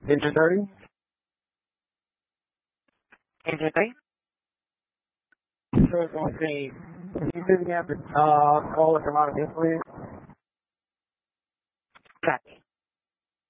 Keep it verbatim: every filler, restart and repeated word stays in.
Engine thirty? Engine three? Sure, it's going to see. Can you do the uh, call us around this, please? Copy.